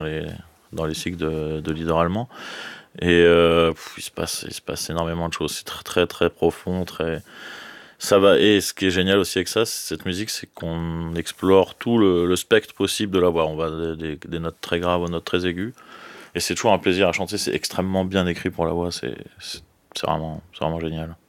les, dans les cycles de leader allemand. Et il se passe énormément de choses. C'est très, très, très profond, très... Ça va. Et ce qui est génial aussi avec ça, cette musique, c'est qu'on explore tout le spectre possible de la voix. On va des notes très graves aux notes très aiguës. Et c'est toujours un plaisir à chanter. C'est extrêmement bien écrit pour la voix. C'est vraiment génial.